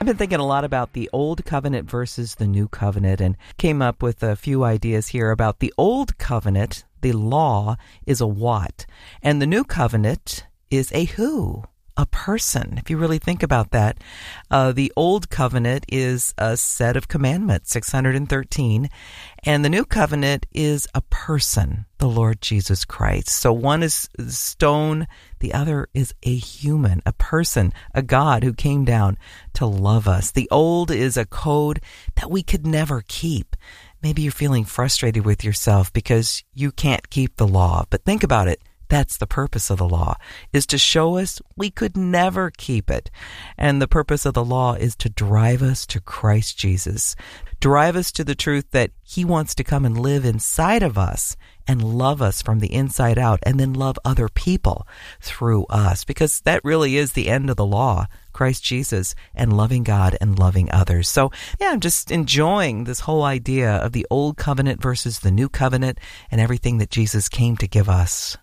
I've been thinking a lot about the Old Covenant versus the New Covenant and came up with a few ideas here about the Old Covenant. The law is a what, and the New Covenant is a who. A person. If you really think about that, the Old Covenant is a set of commandments, 613, and the New Covenant is a person, the Lord Jesus Christ. So one is stone, the other is a human, a person, a God who came down to love us. The old is a code that we could never keep. Maybe you're feeling frustrated with yourself because you can't keep the law, but think about it. That's the purpose of the law, is to show us we could never keep it. And the purpose of the law is to drive us to Christ Jesus, drive us to the truth that He wants to come and live inside of us and love us from the inside out, and then love other people through us, because that really is the end of the law, Christ Jesus, and loving God and loving others. So, yeah, I'm just enjoying this whole idea of the Old Covenant versus the New Covenant and everything that Jesus came to give us.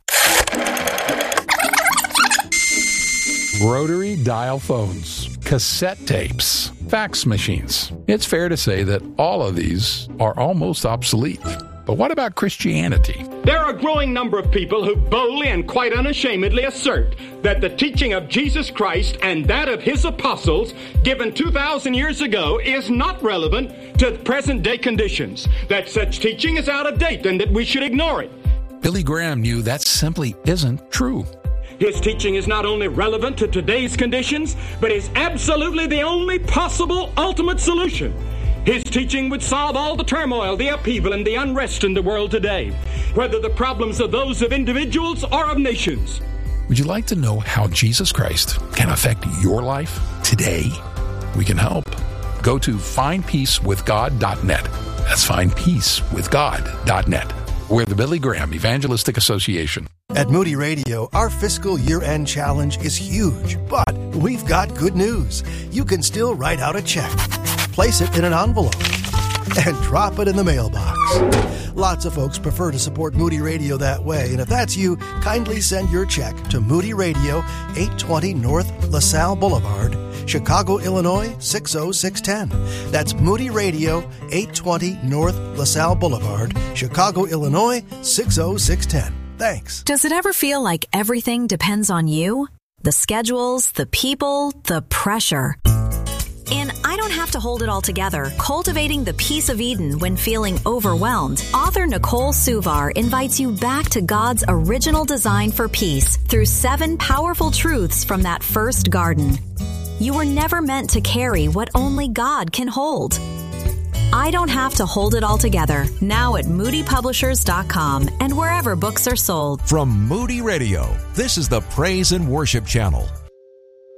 Rotary dial phones, cassette tapes, fax machines. It's fair to say that all of these are almost obsolete. But what about Christianity? There are a growing number of people who boldly and quite unashamedly assert that the teaching of Jesus Christ and that of His apostles given 2,000 years ago is not relevant to present-day conditions, that such teaching is out of date and that we should ignore it. Billy Graham knew that simply isn't true. His teaching is not only relevant to today's conditions, but is absolutely the only possible ultimate solution. His teaching would solve all the turmoil, the upheaval, and the unrest in the world today, whether the problems are those of individuals or of nations. Would you like to know how Jesus Christ can affect your life today? We can help. Go to findpeacewithgod.net. That's findpeacewithgod.net. We're the Billy Graham Evangelistic Association. At Moody Radio, our fiscal year-end challenge is huge, but we've got good news. You can still write out a check, place it in an envelope, and drop it in the mailbox. Lots of folks prefer to support Moody Radio that way, and if that's you, kindly send your check to Moody Radio, 820 North LaSalle Boulevard, Chicago, Illinois, 60610. That's Moody Radio, 820 North LaSalle Boulevard, Chicago, Illinois, 60610. Thanks. Does it ever feel like everything depends on you? The schedules, the people, the pressure. In I Don't Have to Hold It All Together, Cultivating the Peace of Eden When Feeling Overwhelmed, author Nicole Suvar invites you back to God's original design for peace through 7 powerful truths from that first garden. You were never meant to carry what only God can hold. I Don't Have to Hold It All Together, now at moodypublishers.com and wherever books are sold. From Moody Radio, this is the Praise and Worship Channel.